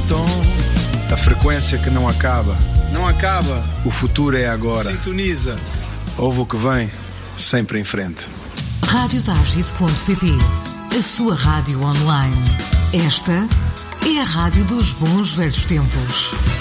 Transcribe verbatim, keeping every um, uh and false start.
tom. A frequência que não acaba. Não acaba. O futuro é agora. Sintoniza. Ouve o que vem, sempre em frente. rádio target ponto pt, a sua rádio online. Esta é a rádio dos bons velhos tempos.